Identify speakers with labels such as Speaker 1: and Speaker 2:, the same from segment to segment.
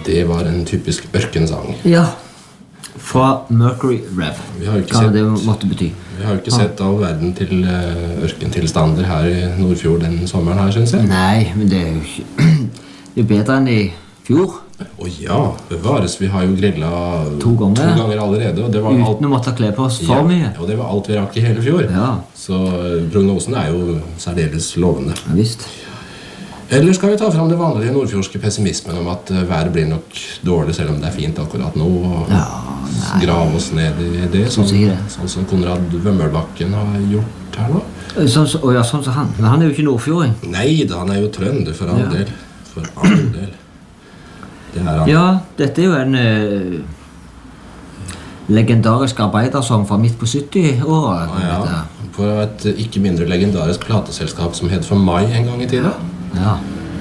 Speaker 1: Det var en typisk ørkensang.
Speaker 2: Ja, fra Mercury Rev.
Speaker 1: Vi har jo ikke
Speaker 2: Hva
Speaker 1: sett,
Speaker 2: det måtte bety.
Speaker 1: vi har jo ikke sett all verden til ørkentilstander her i Nordfjord den sommeren her, synes jeg.
Speaker 2: Nei, men det er jo ikke det er bedre enn i fjor.
Speaker 1: Ja, bevares. Vi har jo grillet
Speaker 2: To ganger
Speaker 1: allerede, og det var
Speaker 2: uten å måtte kle på oss for mye.
Speaker 1: og det var alt vi rakk i hele fjor.
Speaker 2: Ja.
Speaker 1: Så prognosen er jo særdeles lovende.
Speaker 2: Ja, visst.
Speaker 1: Eller skal vi ta fram det vanlige nordfjordske pessimismen om at været blir nok dårlig selv om det er fint akkurat nå, og grave oss ned i det, sånn som Konrad Vømmelbakken har gjort her nå?
Speaker 2: Sånn som han. Men han er jo ikke nordfjording.
Speaker 1: Nei, han er jo trønder for all del. For all del. Det er han.
Speaker 2: Ja, dette er jo en legendarisk arbeidersong fra midt på 70-året.
Speaker 1: Ja, på et ikke mindre legendarisk plateselskap som het For Mai en gang i tiden.
Speaker 2: Ja.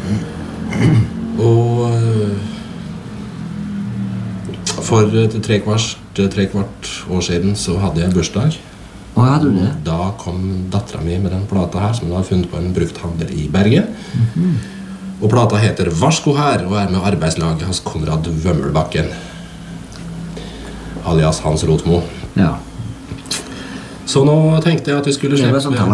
Speaker 1: Og for trekvart år siden så hadde jeg bursdag.
Speaker 2: Og hadde du det?
Speaker 1: Da kom datteren min med den plata her, som hun har funnet på en brukthandel i Bergen. Og plata heter Varsko her, og er med arbeidslaget hans Konrad Vømmelbakken, alias Hans Rotmo.
Speaker 2: Ja.
Speaker 1: Så nå tenkte jeg at vi skulle
Speaker 2: Det var sånn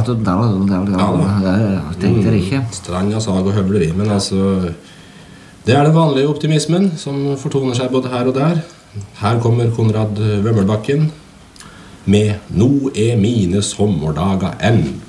Speaker 2: jeg tenkte det ikke.
Speaker 1: Strand av sag og høvleri, men altså det er den vanlige optimismen som fortoner seg både her og der. Her kommer Konrad Vømmelbakken med «Nå er mine sommerdager enn».